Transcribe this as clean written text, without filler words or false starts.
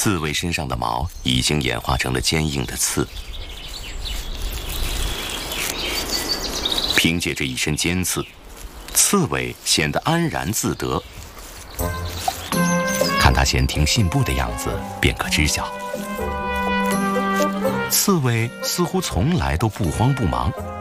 刺猬身上的毛已经演化成了坚硬的刺，凭借着一身尖刺，刺猬显得安然自得。看它闲庭信步的样子，便可知晓，刺猬似乎从来都不慌不忙，